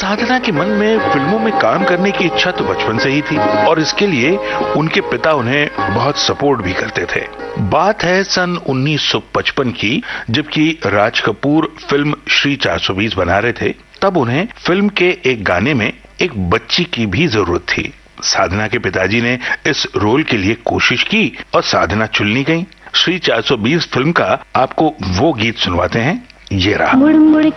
साधना के मन में फिल्मों में काम करने की इच्छा तो बचपन से ही थी और इसके लिए उनके पिता उन्हें बहुत सपोर्ट भी करते थे। बात है सन 1955 की, जबकि राज कपूर फिल्म श्री 420 बना रहे थे। तब उन्हें फिल्म के एक गाने में एक बच्ची की भी जरूरत थी। साधना के पिताजी ने इस रोल के लिए कोशिश की और साधना चुन ली गई। श्री 420 फिल्म का आपको वो गीत सुनवाते हैं, ये रहा।